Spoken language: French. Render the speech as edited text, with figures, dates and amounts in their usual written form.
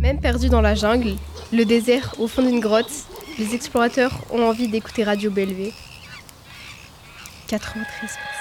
Même perdus dans la jungle, le désert au fond d'une grotte, les explorateurs ont envie d'écouter Radio Bellevue. 93.